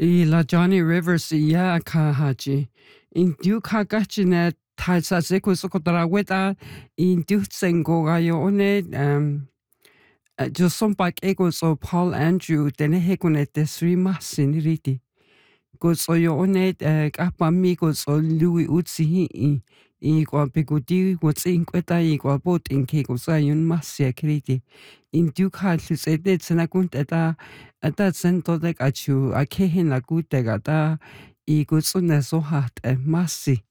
I la Johnny Rivers ya ka haji. In du ka gachine ta sa seko sokotara weta in du sengo ga yo one jo son pak ego so Paul Andrew tene hekone te sri masin riti. Go so yo one kapa mi go so Louis Utsi I kwa pegodi go tsin kweta I kwa bot in ke go sa yun masia kriti. In du ka se de tsena kunta ta ata sento de achu a ke hin la gute ga ta I go so ne so hat masi.